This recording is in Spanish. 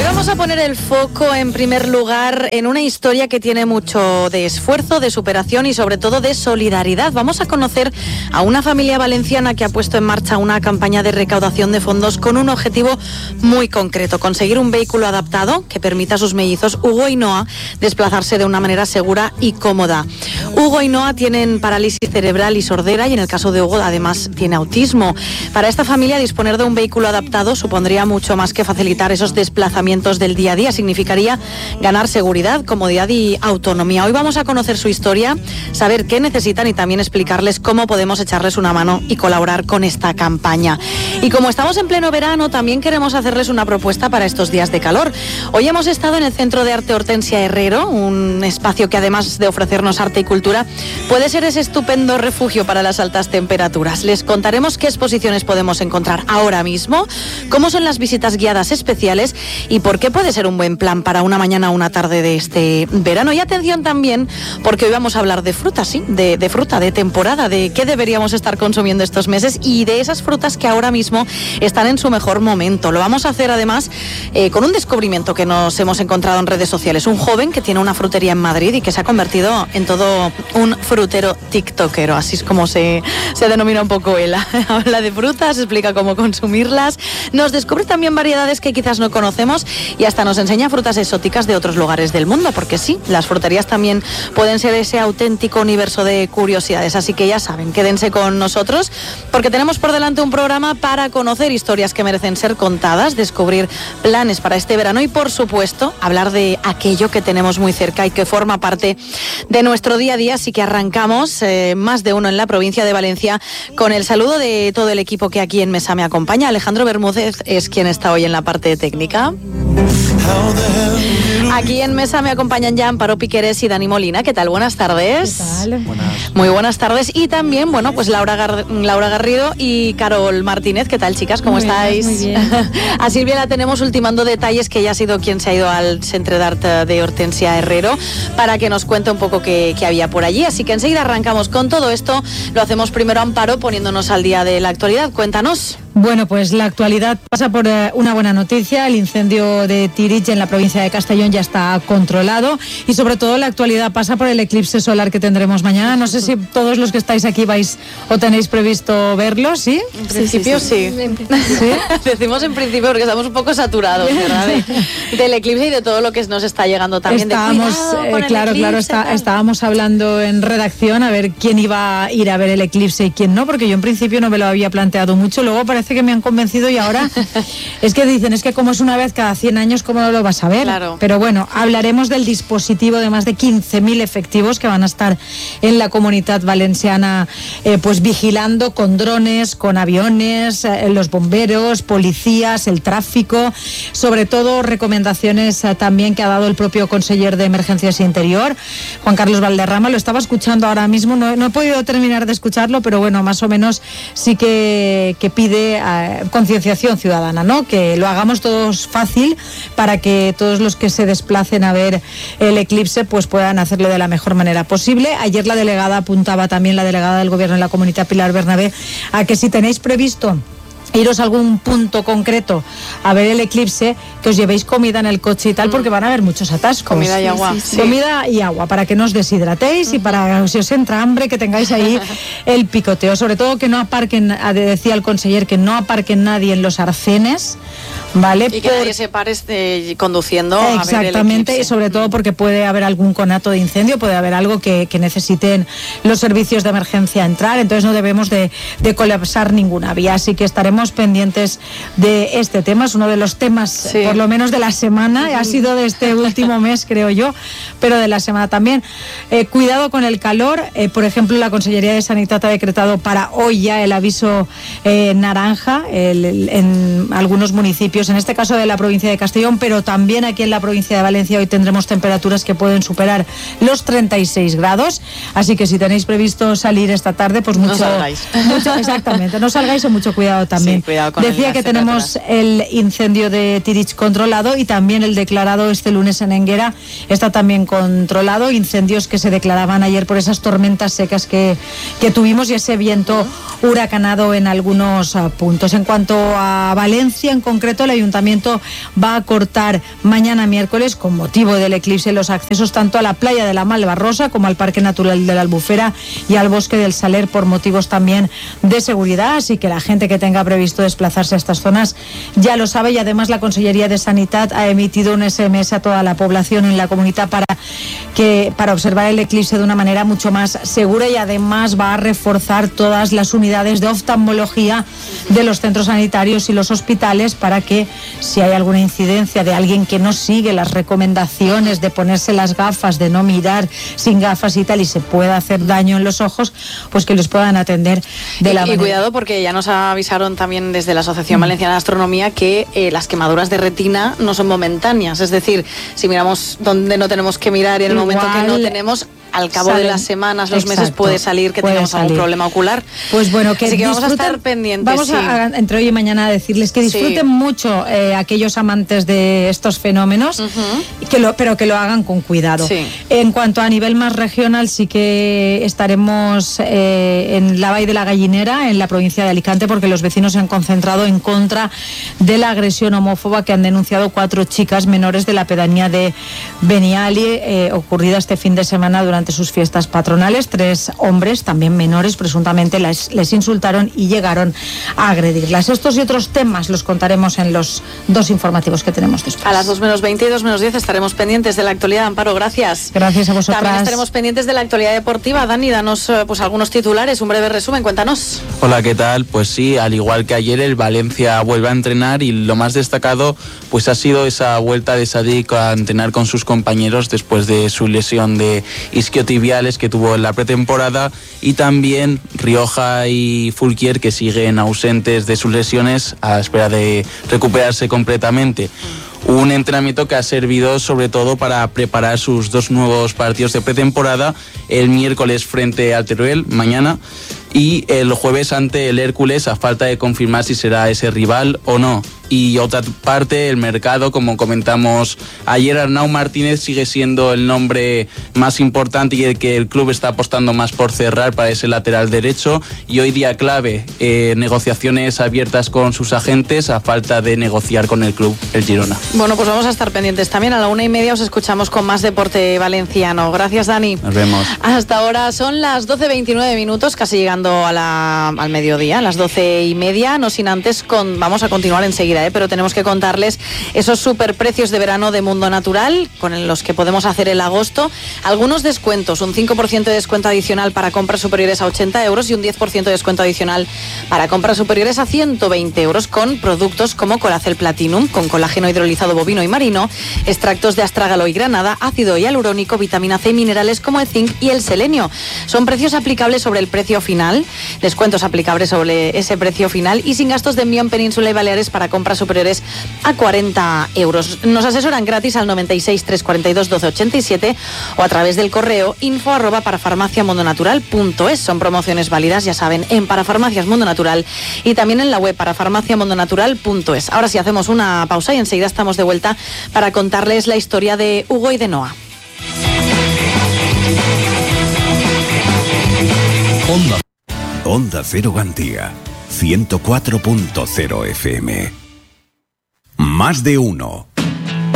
Hoy vamos a poner el foco en primer lugar en una historia que tiene mucho de esfuerzo, de superación y sobre todo de solidaridad. Vamos a conocer a una familia valenciana que ha puesto en marcha una campaña de recaudación de fondos con un objetivo muy concreto: conseguir un vehículo adaptado que permita a sus mellizos Hugo y Noa desplazarse de una manera segura y cómoda. Hugo y Noa tienen parálisis cerebral y sordera, y en el caso de Hugo además tiene autismo. Para esta familia disponer de un vehículo adaptado supondría mucho más que facilitar esos desplazamientos del día a día. Significaría ganar seguridad, comodidad y autonomía. Hoy vamos a conocer su historia, saber qué necesitan y también explicarles cómo podemos echarles una mano y colaborar con esta campaña. Y como estamos en pleno verano, también queremos hacerles una propuesta para estos días de calor. Hoy hemos estado en el Centro de Arte Hortensia Herrero, un espacio que además de ofrecernos arte y cultura, puede ser ese estupendo refugio para las altas temperaturas. Les contaremos qué exposiciones podemos encontrar ahora mismo, cómo son las visitas guiadas especiales y por qué puede ser un buen plan para una mañana o una tarde de este verano. Y atención también, porque hoy vamos a hablar de fruta, sí, de fruta, de temporada, de qué deberíamos estar consumiendo estos meses y de esas frutas que ahora mismo están en su mejor momento. Lo vamos a hacer además con un descubrimiento que nos hemos encontrado en redes sociales. Un joven que tiene una frutería en Madrid y que se ha convertido en todo un frutero tiktokero, así es como se denomina un poco él. Habla de frutas, explica cómo consumirlas, nos descubre también variedades que quizás no conocemos y hasta nos enseña frutas exóticas de otros lugares del mundo, porque sí, las fruterías también pueden ser ese auténtico universo de curiosidades. Así que ya saben, quédense con nosotros porque tenemos por delante un programa para conocer historias que merecen ser contadas, descubrir planes para este verano y, por supuesto, hablar de aquello que tenemos muy cerca y que forma parte de nuestro día a día. Así que arrancamos, más de uno en la provincia de Valencia, con el saludo de todo el equipo que aquí en Mesa me acompaña. Alejandro Bermúdez es quien está hoy en la parte técnica. Aquí en Mesa me acompañan ya Amparo Piqueres y Dani Molina. ¿Qué tal? Buenas tardes. ¿Qué tal? Muy buenas tardes. Y también, bueno, pues Laura Garrido y Carol Martínez. ¿Qué tal, chicas? ¿Cómo estáis? Muy bien. A Silvia la tenemos ultimando detalles, que ella ha sido quien se ha ido al Centre d'Art de Hortensia Herrero para que nos cuente un poco qué había por allí. Así que enseguida arrancamos con todo esto. Lo hacemos primero, Amparo, poniéndonos al día de la actualidad. Cuéntanos. Bueno, pues la actualidad pasa por una buena noticia. El incendio de Tirich en la provincia de Castellón ya está controlado y sobre todo la actualidad pasa por el eclipse solar que tendremos mañana. No sé si todos los que estáis aquí vais o tenéis previsto verlo, ¿sí? En principio sí. ¿Sí? Decimos en principio porque estamos un poco saturados, ¿verdad? Del eclipse y de todo lo que nos está llegando también. Estábamos hablando en redacción a ver quién iba a ir a ver el eclipse y quién no, porque yo en principio no me lo había planteado mucho. Luego parece que me han convencido y ahora es que dicen, es que como es una vez cada 100 años, ¿cómo no lo vas a ver? Claro. Pero bueno, hablaremos del dispositivo de más de 15.000 efectivos que van a estar en la Comunitat Valenciana, pues vigilando con drones, con aviones, los bomberos, policías, el tráfico, sobre todo recomendaciones también que ha dado el propio conseller de Emergencias e Interior, Juan Carlos Valderrama. Lo estaba escuchando ahora mismo, no he podido terminar de escucharlo, pero bueno, más o menos sí que pide concienciación ciudadana, ¿no? Que lo hagamos todos fácil para que todos los que se desplacen a ver el eclipse pues puedan hacerlo de la mejor manera posible. Ayer la delegada apuntaba, también la delegada del Gobierno en la Comunidad, Pilar Bernabé, a que si tenéis previsto iros a algún punto concreto a ver el eclipse, que os llevéis comida en el coche y tal, porque van a haber muchos atascos. Comida y agua. Sí. Comida y agua, para que no os deshidratéis y para, si os entra hambre, que tengáis ahí el picoteo. Sobre todo que no aparquen, decía el conseller, que no aparquen nadie en los arcenes, ¿vale? Y que nadie se pare conduciendo a ver el exactamente, eclipse. Y sobre todo porque puede haber algún conato de incendio, puede haber algo que necesiten los servicios de emergencia entrar, entonces no debemos de colapsar ninguna vía, así que estaremos pendientes de este tema. Es uno de los temas, por lo menos de la semana, ha sido de este último mes, creo yo, pero de la semana también. Cuidado con el calor, por ejemplo, la Consellería de Sanidad ha decretado para hoy ya el aviso naranja en algunos municipios, en este caso de la provincia de Castellón, pero también aquí en la provincia de Valencia hoy tendremos temperaturas que pueden superar los 36 grados, así que si tenéis previsto salir esta tarde, pues mucho exactamente, no salgáis, o mucho cuidado también. Sí, cuidado con decía que tenemos el incendio de Tirich controlado y también el declarado este lunes en Enguera está también controlado. Incendios que se declaraban ayer por esas tormentas secas que tuvimos y ese viento huracanado en algunos puntos. En cuanto a Valencia en concreto, el Ayuntamiento va a cortar mañana miércoles, con motivo del eclipse, los accesos tanto a la playa de la Malvarrosa como al Parque Natural de la Albufera y al Bosque del Saler por motivos también de seguridad, así que la gente que tenga previsto desplazarse a estas zonas ya lo sabe. Y además la Consellería de Sanidad ha emitido un SMS a toda la población en la comunidad para observar el eclipse de una manera mucho más segura, y además va a reforzar todas las unidades de oftalmología de los centros sanitarios y los hospitales para que, si hay alguna incidencia de alguien que no sigue las recomendaciones de ponerse las gafas, de no mirar sin gafas y tal, y se pueda hacer daño en los ojos, pues que les puedan atender de la manera. Y cuidado, porque ya nos avisaron también desde la Asociación Valenciana de Astronomía que las quemaduras de retina no son momentáneas, es decir, si miramos donde no tenemos que mirar y en el momento que no tenemos, al cabo de las semanas, los meses, puede salir que tengamos algún problema ocular. Pues bueno, que así que vamos a estar pendientes. Vamos a, entre hoy y mañana, a decirles que disfruten mucho aquellos amantes de estos fenómenos, pero que lo hagan con cuidado. En cuanto a nivel más regional, sí que estaremos en la Vall de la Gallinera, en la provincia de Alicante, porque los vecinos se han concentrado en contra de la agresión homófoba que han denunciado 4 chicas menores de la pedanía de Beniali, ocurrida este fin de semana durante sus fiestas patronales. 3 hombres, también menores, presuntamente les insultaron y llegaron a agredirlas. Estos y otros temas los contaremos en los 2 informativos que tenemos después. A las 2 menos 20 y 2 menos 10 estaremos pendientes de la actualidad. Amparo, gracias. Gracias a vosotras. También estaremos pendientes de la actualidad deportiva. Dani, danos pues algunos titulares, un breve resumen, cuéntanos. Hola, ¿qué tal? Pues sí, al igual que ayer, el Valencia vuelve a entrenar, y lo más destacado pues ha sido esa vuelta de Sadik a entrenar con sus compañeros después de su lesión de isquiotibiales que tuvo en la pretemporada, y también Rioja y Fulquier, que siguen ausentes de sus lesiones a espera de recuperarse completamente. Un entrenamiento que ha servido sobre todo para preparar sus 2 nuevos partidos de pretemporada, el miércoles frente al Teruel, mañana, y el jueves ante el Hércules, a falta de confirmar si será ese rival o no. Y otra parte, el mercado, como comentamos ayer, Arnau Martínez sigue siendo el nombre más importante y el que el club está apostando más por cerrar para ese lateral derecho, y hoy día clave, negociaciones abiertas con sus agentes a falta de negociar con el club, el Girona. Bueno, pues vamos a estar pendientes también. A la 1:30 os escuchamos con más deporte valenciano. Gracias, Dani. Nos vemos. Hasta ahora son las 12:29 minutos, casi llegando al mediodía, las 12:30, no sin antes vamos a continuar enseguida, pero tenemos que contarles esos superprecios de verano de Mundo Natural con los que podemos hacer el agosto. Algunos descuentos, un 5% de descuento adicional para compras superiores a 80 euros y un 10% de descuento adicional para compras superiores a 120 euros con productos como Colacel Platinum, con colágeno hidrolizado bovino y marino, extractos de astrágalo y granada, ácido hialurónico, vitamina C y minerales como el zinc y el selenio. Son precios aplicables sobre el precio final, descuentos aplicables sobre ese precio final y sin gastos de envío en Península y Baleares para compras superiores a 40 euros. Nos asesoran gratis al 96 342 1287 o a través del correo info@parafarmaciamundonatural.es. Son promociones válidas, ya saben, en Parafarmacias Mundo Natural y también en la web parafarmaciamundonatural.es. Ahora sí, hacemos una pausa y enseguida estamos de vuelta para contarles la historia de Hugo y de Noa. Onda Cero Gandía, 104.0 FM. Más de uno.